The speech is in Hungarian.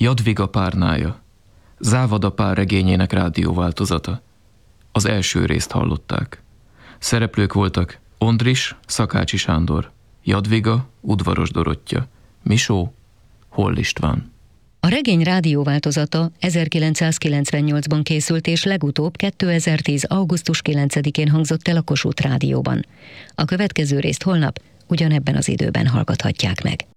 Jadviga párnája, Závada pár regényének rádióváltozata. Az első részt hallották. Szereplők voltak Ondris, Szakácsi Sándor, Jadviga, Udvaros Dorottya, Misó, Holl István. A regény rádióváltozata 1998-ban készült, és legutóbb 2010. augusztus 9-én hangzott el a Kossuth Rádióban. A következő részt holnap ugyanebben az időben hallgathatják meg.